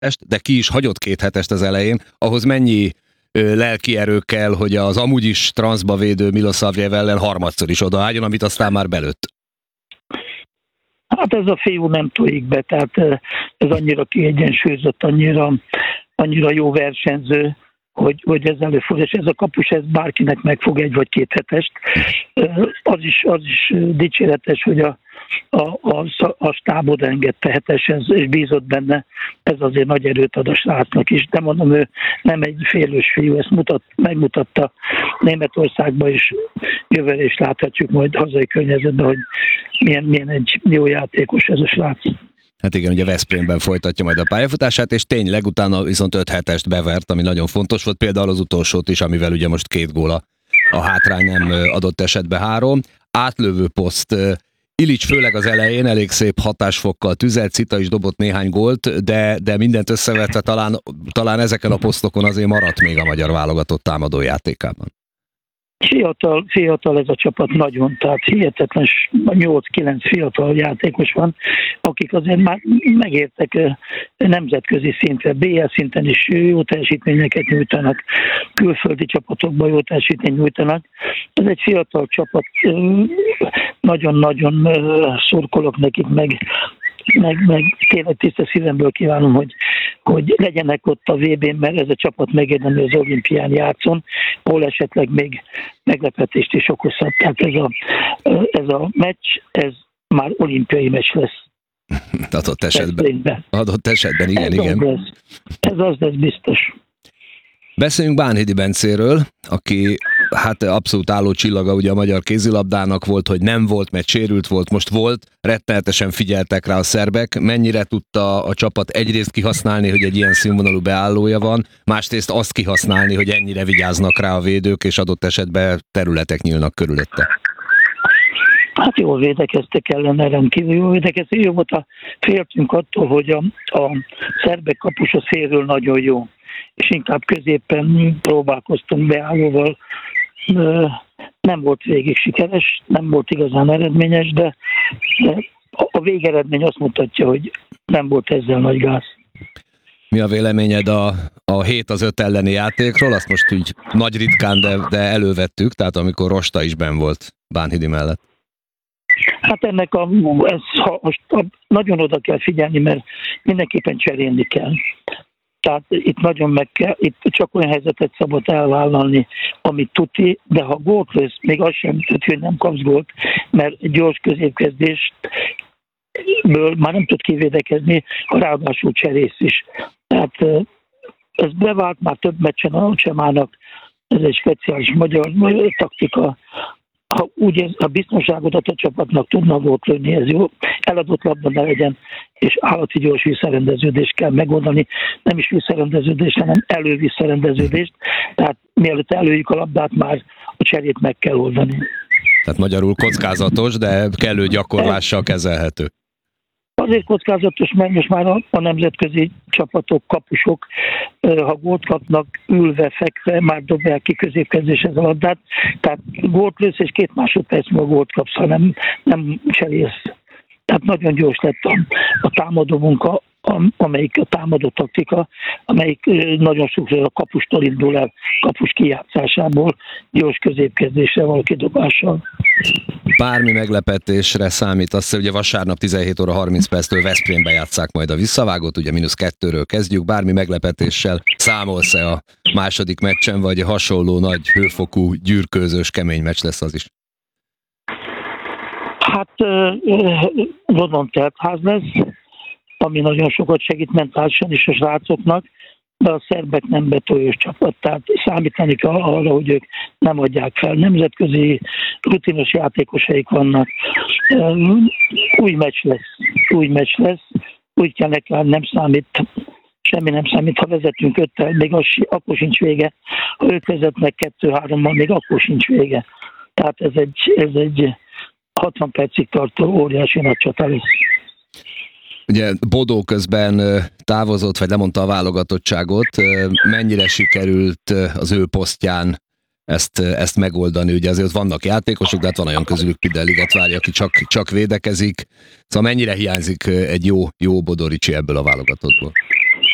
de ki is hagyott 2 hetest az elején, ahhoz mennyi lelki erő kell, hogy az amúgy is transzba védő Milosavljev ellen harmadszor is odaálljon, amit aztán már belőtt. Hát ez a fiú nem tojik be, tehát ez annyira kiegyensúlyozott, annyira jó versenyző, hogy ez előfordul, és ez a kapus, ez bárkinek megfog 1 vagy 2 hetest. Az is dicséretes, hogy a stáb odaengedte hetesen, és bízott benne, ez azért nagy erőt ad a srácnak is, de mondom, ő nem egy félős fiú, ezt megmutatta Németországban is, jövőre is láthatjuk majd hazai környezetben, hogy milyen egy jó játékos ez a srác. Hát igen, ugye Veszprémben folytatja majd a pályafutását, és tényleg utána viszont 5 hetest bevert, ami nagyon fontos volt, például az utolsót is, amivel ugye most 2 gól a hátrány, nem adott esetben 3. Átlövő poszt, Ilics főleg az elején elég szép hatásfokkal tüzelt, Cita is dobott néhány gólt, de mindent összevetve talán ezeken a posztokon azért maradt még a magyar válogatott támadójátékában. Fiatal ez a csapat nagyon, tehát hihetetlen 8-9 fiatal játékos van, akik azért már megértek nemzetközi szintre, BL szinten is jó teljesítményeket nyújtanak, külföldi csapatokban jó teljesítményt nyújtanak. Ez egy fiatal csapat, nagyon-nagyon szurkolok nekik, meg tényleg tiszta szívemből kívánom, hogy legyenek ott a VB-n, mert ez a csapat megérdemli az olimpián játszon, ahol esetleg még meglepetést is okozhat. Tehát ez a meccs, ez már olimpiai meccs lesz. Adott esetben, igen. Ez lesz biztos. Beszéljünk Bánhidi Bencéről, aki hát abszolút álló csillaga ugye a magyar kézilabdának volt, hogy nem volt, mert sérült volt, most volt, rettenetesen figyeltek rá a szerbek, mennyire tudta a csapat egyrészt kihasználni, hogy egy ilyen színvonalú beállója van, másrészt azt kihasználni, hogy ennyire vigyáznak rá a védők, és adott esetben területek nyílnak körülötte. Hát jól védekeztek ellene, rendkívül jól védekeztek. Jó volt, féltünk attól, hogy a szerbek kapusa szélről nagyon jó, és inkább középen próbálkoztunk beállóval. Nem volt végig sikeres, nem volt igazán eredményes, de a végeredmény azt mutatja, hogy nem volt ezzel nagy gáz. Mi a véleményed a 7-5 elleni játékról? Azt most úgy nagy ritkán, de elővettük, tehát amikor Rosta is benn volt Bánhidi mellett. Hát ennek nagyon oda kell figyelni, mert mindenképpen cserélni kell. Tehát itt nagyon itt csak olyan helyzetet szabad elvállalni, amit tuti, de ha gólt lesz, még az sem tudja, hogy nem kapsz gólt, mert gyors középkezdésből már nem tud kivédekezni, ráadásul cserész is. Tehát ez bevált már több meccsen a Csemának, ez egy speciális magyar taktika. Ha a biztonságodat a csapatnak tudna gólt lőni, ez jó, eladott labda ne legyen, és állati gyors visszarendeződést kell megoldani, nem is visszarendeződést, hanem elővisszarendeződést, tehát mielőtt előjük a labdát, már a cserét meg kell oldani. Tehát magyarul kockázatos, de kellő gyakorlással kezelhető. Azért kockázatos, mert most már a nemzetközi csapatok, kapusok, ha gólt kapnak, ülve, fekve, már dobják ki középkezdéshez a labdát. Tehát gólt lősz, és 2 másodperc múlva gólt kapsz, ha nem cserélsz. Tehát nagyon gyors lett a támadó munka, amelyik a támadó taktika, amelyik nagyon sokszor a kapustól indul el, kapus kijátszásából, gyors középkezdésre való kidobással. Bármi meglepetésre számít, azt ugye vasárnap 17 óra 30 perctől Veszprémbe játsszák majd a visszavágót, ugye -2-ről kezdjük. Bármi meglepetéssel számolsz-e a második meccsen, vagy hasonló nagy hőfokú, gyűrkőzős, kemény meccs lesz az is? Hát London teltház lesz, ami nagyon sokat segít mentálisan is a srácoknak, de a szerbek nem betoljós csapat, tehát számítani kell arra, hogy ők nem adják fel. Nemzetközi rutinos játékosaik vannak. Új meccs lesz, úgy kell nekem, nem számít, semmi nem számít, ha vezetünk 5-tel, még akkor sincs vége. Ha ők vezetnek 2-3-mal, még akkor sincs vége. Tehát ez egy 60 percig tartó óriási nagy csata lesz. Ugye Bodó közben távozott, vagy lemondta a válogatottságot. Mennyire sikerült az ő posztján ezt megoldani? Ugye azért vannak játékosok, de hát van olyan közülük, például Ligetvárja, aki csak védekezik. Szóval mennyire hiányzik egy jó Bodó Ricsi ebből a válogatottból?